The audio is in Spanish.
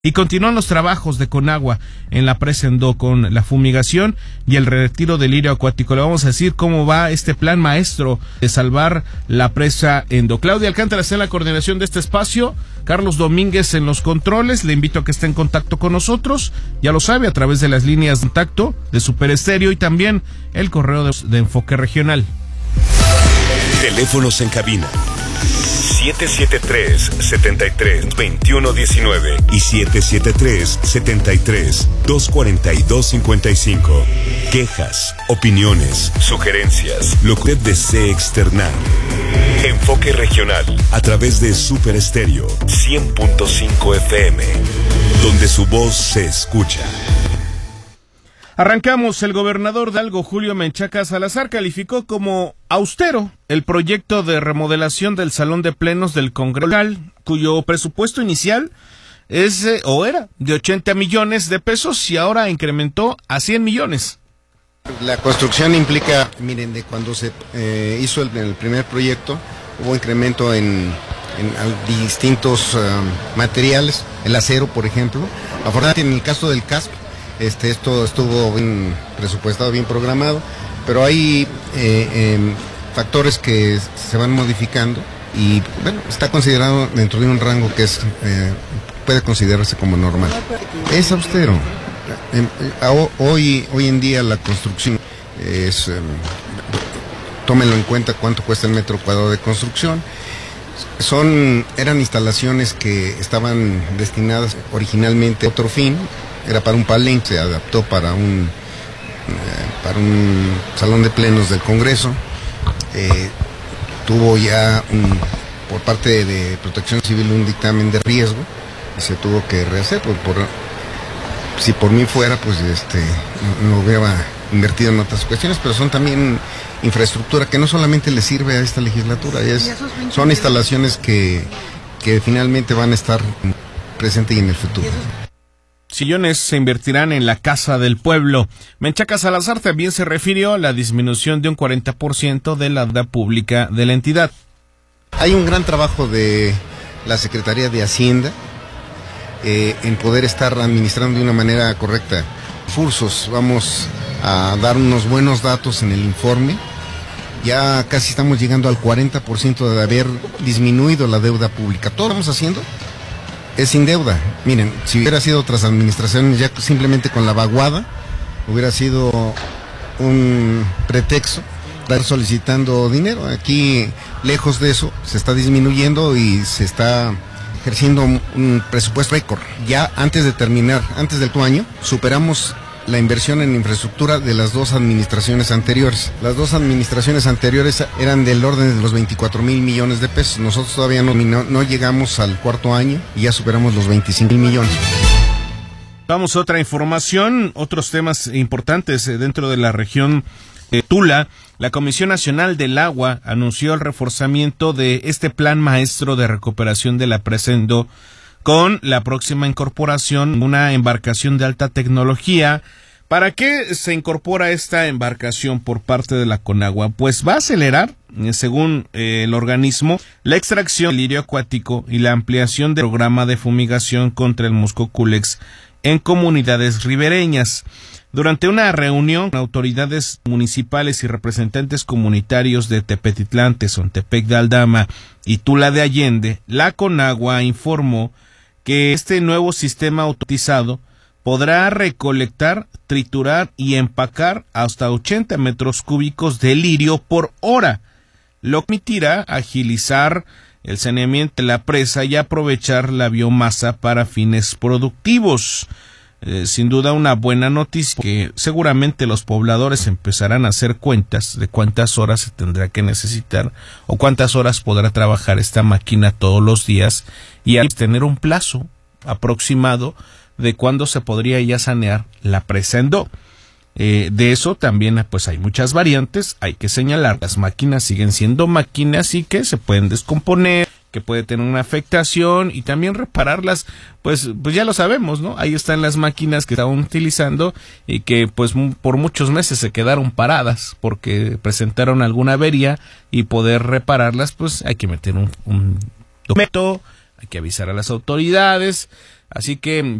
Y continúan los trabajos de Conagua en la presa Endó con la fumigación y el retiro del lirio acuático. Le vamos a decir cómo va este plan maestro de salvar la presa Endó. Claudia Alcántara está en la coordinación de este espacio, Carlos Domínguez en los controles. Le invito a que esté en contacto con nosotros, ya lo sabe, a través de las líneas de contacto de Super Estéreo y también el correo de Enfoque Regional. Teléfonos en cabina 773-73-2119 y 773-73-242-55. Quejas, opiniones, sugerencias, lo que usted desee externar. Enfoque Regional a través de Super Estéreo 100.5 FM, donde su voz se escucha. Arrancamos. El gobernador de Hidalgo, Julio Menchaca Salazar, calificó como austero el proyecto de remodelación del Salón de Plenos del Congreso local, cuyo presupuesto inicial es era de 80 millones de pesos y ahora incrementó a 100 millones. La construcción implica, miren, de cuando se hizo el primer proyecto, hubo incremento en distintos materiales, el acero, por ejemplo. Afortunadamente, en el caso del CASP, esto estuvo bien presupuestado, bien programado, pero hay factores que se van modificando y bueno, está considerado dentro de un rango que puede considerarse como normal. Es austero. Hoy en día la construcción es, tómenlo en cuenta cuánto cuesta el metro cuadrado de construcción. Eran instalaciones que estaban destinadas originalmente a otro fin. Era para un palenque, se adaptó para un salón de plenos del Congreso. Tuvo ya por parte de Protección Civil un dictamen de riesgo y se tuvo que rehacer. Si por mí fuera, pues no hubiera invertido en otras cuestiones, pero son también infraestructura que no solamente le sirve a esta legislatura, son instalaciones que finalmente van a estar presentes y en el futuro. Sillones se invertirán en la Casa del Pueblo. Menchaca Salazar también se refirió a la disminución de un 40% de la deuda pública de la entidad. Hay un gran trabajo de la Secretaría de Hacienda en poder estar administrando de una manera correcta. Fursos, vamos a dar unos buenos datos en el informe. Ya casi estamos llegando al 40% de haber disminuido la deuda pública. Todo lo que estamos haciendo es sin deuda. Miren, si hubiera sido otras administraciones, ya simplemente con la vaguada, hubiera sido un pretexto estar solicitando dinero. Aquí, lejos de eso, se está disminuyendo y se está ejerciendo un presupuesto récord. Ya antes del año, superamos la inversión en infraestructura de las dos administraciones anteriores. Las dos administraciones anteriores eran del orden de los 24,000 millones de pesos. Nosotros todavía no llegamos al cuarto año y ya superamos los 25,000 millones. Vamos a otra información, otros temas importantes dentro de la región de Tula. La Comisión Nacional del Agua anunció el reforzamiento de este plan maestro de recuperación de la presa Endó con la próxima incorporación de una embarcación de alta tecnología. ¿Para qué se incorpora esta embarcación por parte de la Conagua? Pues va a acelerar, según el organismo, la extracción del lirio acuático y la ampliación del programa de fumigación contra el mosco culex en comunidades ribereñas. Durante una reunión con autoridades municipales y representantes comunitarios de Tepetitlán, Tezontepec de Aldama y Tula de Allende, la Conagua informó que este nuevo sistema automatizado podrá recolectar, triturar y empacar hasta 80 metros cúbicos de lirio por hora, lo que permitirá agilizar el saneamiento de la presa y aprovechar la biomasa para fines productivos. Sin duda una buena noticia, que seguramente los pobladores empezarán a hacer cuentas de cuántas horas se tendrá que necesitar o cuántas horas podrá trabajar esta máquina todos los días y al tener un plazo aproximado de cuándo se podría ya sanear la presa Endó. De eso también pues hay muchas variantes, hay que señalar, las máquinas siguen siendo máquinas y que se pueden descomponer, que puede tener una afectación y también repararlas, pues ya lo sabemos, ¿no? Ahí están las máquinas que estaban utilizando y que pues por muchos meses se quedaron paradas porque presentaron alguna avería y poder repararlas pues hay que meter un documento, hay que avisar a las autoridades. Así que